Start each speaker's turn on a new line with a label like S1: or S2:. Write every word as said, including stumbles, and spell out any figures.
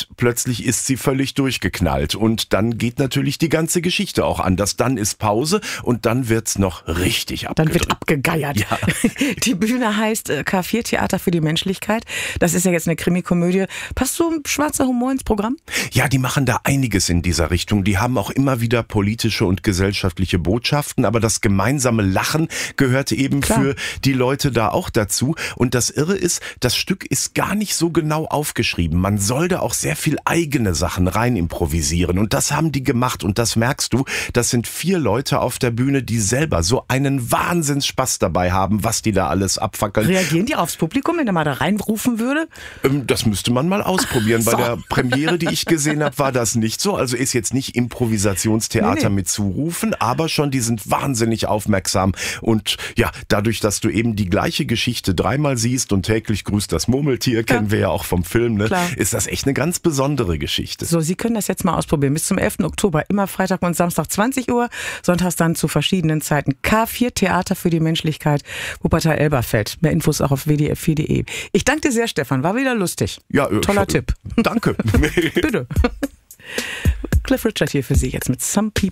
S1: und plötzlich ist sie völlig durchgeknallt. Und dann geht natürlich die ganze Geschichte auch anders. Dann ist Pause und dann wird's noch richtig abgedrückt.
S2: Dann wird abgegeiert.
S1: Ja.
S2: Die Bühne heißt K vier Theater für die Menschlichkeit. Das ist ja jetzt eine Krimikomödie. Passt so ein schwarzer Humor ins Programm?
S1: Ja, die machen da einiges in dieser Richtung. Die haben auch immer wieder politische und gesellschaftliche Botschaften, aber das gemeinsame Lachen gehört eben
S2: Klar.
S1: für die Leute da auch dazu. Und das Irre ist, das Stück ist gar nicht so genau aufgeschrieben. Man soll da auch sehr viel eigene Sachen rein improvisieren. Und das haben die gemacht. Und das merkst du, das sind vier Leute auf der Bühne, die selber so einen Wahnsinnsspaß dabei haben, was die da alles abfackeln.
S2: Reagieren die aufs Publikum, wenn er mal da reinrufen würde?
S1: Ähm, das müsste man mal ausprobieren.
S2: So.
S1: Bei der Premiere, die ich gesehen habe, war das nicht so. Also ist jetzt nicht Improvisationstheater
S2: Nee, nee.
S1: mit Zurufen, aber schon, die sind wahnsinnig aufmerksam. Und ja, dadurch, dass du eben die gleiche Geschichte dreimal siehst und täglich grüßt das Murmeltier, kennen wir ja auch vom Film, ne?
S2: Klar.
S1: Ist das echt eine ganz besondere Geschichte.
S2: So, Sie können das jetzt mal ausprobieren. Bis zum elften Oktober, immer Freitag und Samstag zwanzig Uhr, sonntags dann zu verschiedenen Zeiten. K vier Theater für die Menschlichkeit, Wuppertal-Elberfeld. Mehr Infos auch auf w d f vier punkt d e. Ich danke dir sehr, Stefan. War wieder lustig.
S1: Ja, äh,
S2: Toller
S1: schon-
S2: Tipp.
S1: Danke.
S2: Bitte. Cliff Richard hier für Sie jetzt mit Some People.